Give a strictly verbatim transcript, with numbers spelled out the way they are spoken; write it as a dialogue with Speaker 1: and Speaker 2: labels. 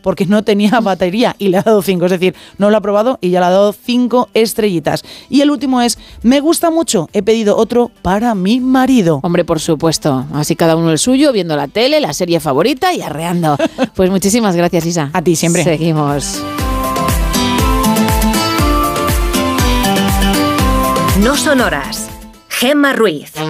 Speaker 1: porque no tenía batería y le ha dado cinco. Es decir, no lo ha probado y ya le ha dado cinco estrellitas. Y el último es, me gusta mucho, he pedido otro para mi marido.
Speaker 2: Hombre, por supuesto. Así cada uno el suyo, viendo la tele, la serie favorita y arreando. Pues muchísimas gracias, Isa.
Speaker 1: A ti siempre.
Speaker 2: Seguimos.
Speaker 3: No son horas. Gemma Ruiz.